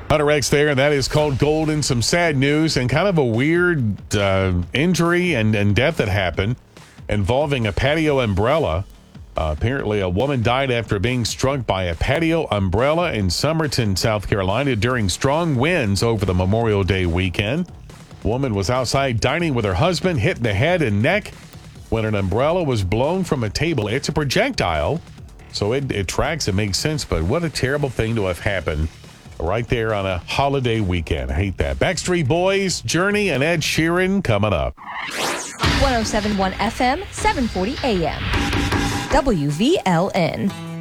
Hunter X there, and that is called Golden. Some sad news and kind of a weird injury and death that happened involving a patio umbrella. Apparently, a woman died after being struck by a patio umbrella in Somerton, South Carolina during strong winds over the Memorial Day weekend. Woman was outside dining with her husband, hit in the head and neck when an umbrella was blown from a table. It's a projectile, so it tracks. It makes sense, but what a terrible thing to have happened right there on a holiday weekend. I hate that. Backstreet Boys, Journey, and Ed Sheeran coming up. 107.1 FM, 740 AM. WVLN.